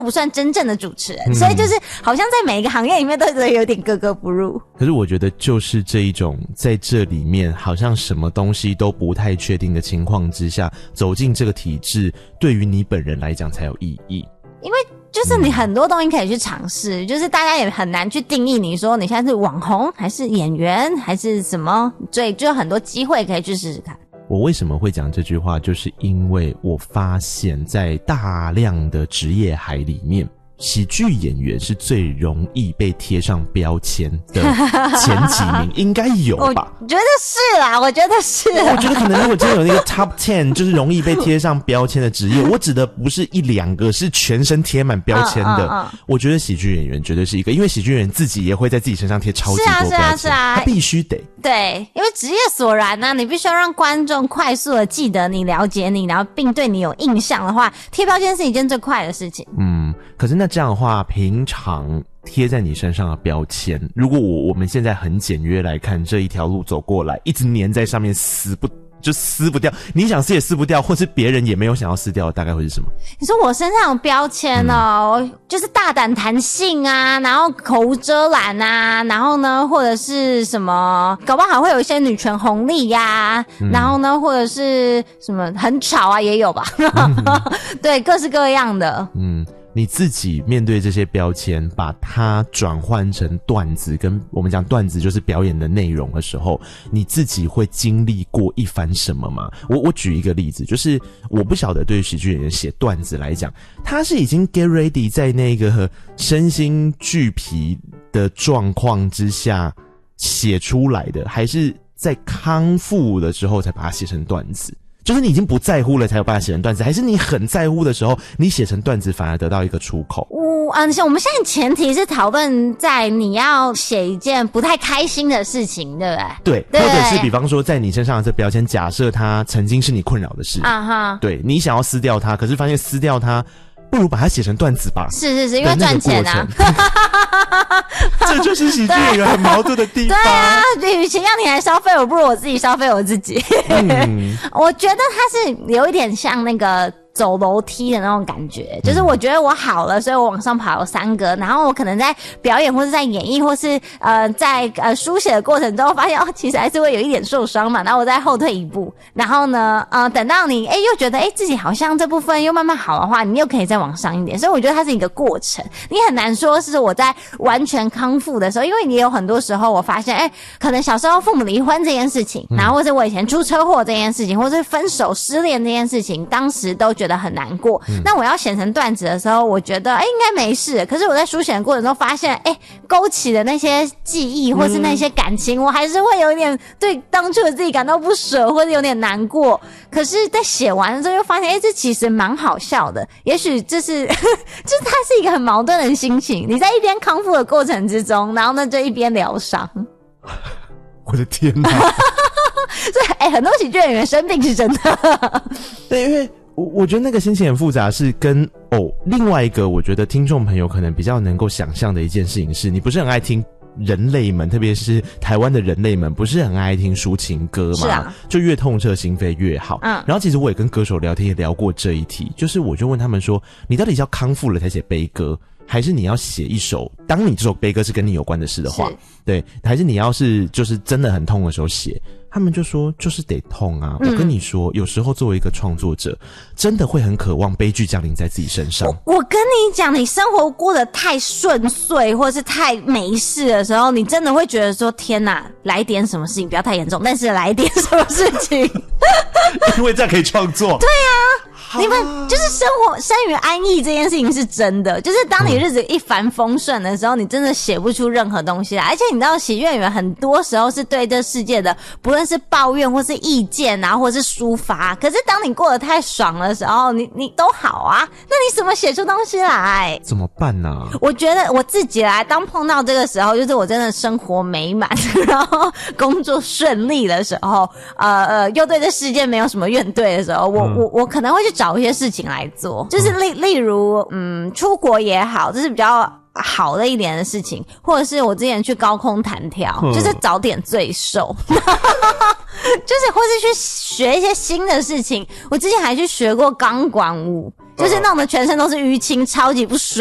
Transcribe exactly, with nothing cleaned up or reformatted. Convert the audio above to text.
不算真正的主持人、嗯、所以就是好像在每一个行业里面都有点格格不入。 可是我觉得就是这一种在这里面好像什么东西都不太确定的情况之下，走进这个体制对于你本人来讲才有意义。 因为就是你很多东西可以去尝试、嗯、就是大家也很难去定义你说你现在是网红还是演员还是什么，所以就有很多机会可以去试试看。 我为什么会讲这句话，就是因为我发现在大量的职业海里面，喜剧演员是最容易被贴上标签的前几名，应该有吧？ 我觉得是啦，我觉得是啦。 我觉得可能如果真的有那个 top ten 就是容易被贴上标签的职业，我指的不是一两个，是全身贴满标签的、嗯嗯嗯。我觉得喜剧演员绝对是一个，因为喜剧演员自己也会在自己身上贴超级多标签，是啊是啊是啊，他必须得。 对，因为职业所然啊，你必须要让观众快速的记得你、了解你，然后并对你有印象的话，贴标签是一件最快的事情。 嗯，可是那这样的话，平常贴在你身上的标签，如果我我们现在很简约来看，这一条路走过来，一直粘在上面撕不就撕不掉，你想撕也撕不掉，或是别人也没有想要撕掉的，大概会是什么？ 你说我身上有标签哦、嗯、就是大胆弹性啊，然后口无遮拦啊，然后呢或者是什么搞不好还会有一些女权红利呀、啊嗯、然后呢或者是什么很吵啊也有吧、嗯、对，各式各样的。 嗯，你自己面对这些标签，把它转换成段子，跟我们讲段子就是表演的内容的时候，你自己会经历过一番什么吗？我我举一个例子，就是我不晓得对于喜剧演员写段子来讲，他是已经 get ready 在那个身心俱疲的状况之下写出来的，还是在康复的时候才把它写成段子？就是你已经不在乎了才有办法写成段子，还是你很在乎的时候你写成段子反而得到一个出口？ 我嗯，我们现在前提是讨论在你要写一件不太开心的事情，对不对？ 对，或者是比方说在你身上的这标签，假设它曾经是你困扰的事啊哈，对，你想要撕掉它，可是发现撕掉它不如把它写成段子吧。 是是是，因为赚钱啊。 这就是喜剧演员很矛盾的地方。 对啊，与其让你来消费我，不如我自己消费我自己。嗯、我觉得它是有一点像那个走楼梯的那种感觉，就是我觉得我好了，所以我往上跑了三个，然后我可能在表演或是在演绎或是呃在呃书写的过程中发现哦，其实还是会有一点受伤嘛，然后我再后退一步，然后呢呃等到你诶又觉得诶自己好像这部分又慢慢好的话，你又可以再往上一点，所以我觉得它是一个过程，你很难说是我在完全康复的时候，因为你有很多时候我发现诶可能小时候父母离婚这件事情，然后或者我以前出车祸这件事情，或者是分手失恋这件事情，当时都觉得很难过、嗯、那我要写成段子的时候我觉得诶应该没事，可是我在书写的过程中发现诶勾起的那些记忆或是那些感情、嗯、我还是会有一点对当初的自己感到不舍或者有点难过，可是在写完的时候又发现诶这其实蛮好笑的，也许这是就是它是一个很矛盾的心情，你在一边康复的过程之中，然后呢就一边疗伤。 我的天哪。 所以诶很多喜剧演员生病是真的。 对，因为我我觉得那个心情很复杂，是跟哦另外一个我觉得听众朋友可能比较能够想象的一件事情是，你不是很爱听人类们，特别是台湾的人类们，不是很爱听抒情歌嘛？是啊，就越痛彻心扉越好。嗯，然后其实我也跟歌手聊天也聊过这一题，就是我就问他们说，你到底是要康复了才写悲歌，还是你要写一首，当你这首悲歌是跟你有关的事的话，对，还是你要是就是真的很痛的时候写？他们就说就是得痛啊、嗯、我跟你说有时候作为一个创作者真的会很渴望悲剧降临在自己身上。 我, 我跟你讲，你生活过得太顺遂或是太没事的时候，你真的会觉得说天哪，来点什么事情不要太严重，但是来点什么事情因为这样可以创作。 对啊，你们就是生活生于安逸这件事情是真的，就是当你日子一帆风顺的时候、嗯、你真的写不出任何东西来，而且你知道喜剧演员很多时候是对这世界的不论是抱怨或是意见啊或是抒发，可是当你过得太爽的时候，你你都好啊，那你怎么写出东西来？ 怎么办啊？ 我觉得我自己来当碰到这个时候，就是我真的生活美满然后工作顺利的时候，呃呃又对这世界没有什么怨怼的时候，我、嗯、我我可能会去找一些事情来做，就是例例如嗯出国也好，这是比较好的一点的事情，或者是我之前去高空弹跳、嗯、就是早点罪受就是或是去学一些新的事情，我之前还去学过钢管舞， 就是弄得全身都是淤青，超级不舒